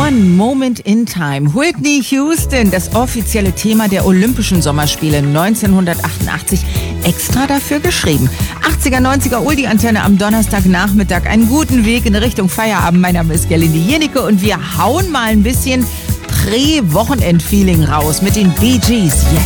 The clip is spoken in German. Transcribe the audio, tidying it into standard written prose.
One Moment in Time. Whitney Houston, das offizielle Thema der Olympischen Sommerspiele 1988, extra dafür geschrieben. 80er, 90er Oldie-Antenne am Donnerstagnachmittag. Einen guten Weg in Richtung Feierabend. Mein Name ist Gerlinde Jennecke und wir hauen mal ein bisschen Prä-Wochenend-Feeling raus mit den Bee Gees jetzt.